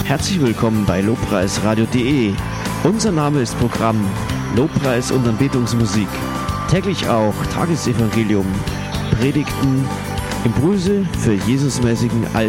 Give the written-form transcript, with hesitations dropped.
Herzlich willkommen bei lobpreisradio.de. Unser Name ist Programm Lobpreis und Anbetungsmusik. Täglich auch Tagesevangelium, Predigten, Impulse für Jesusmäßigen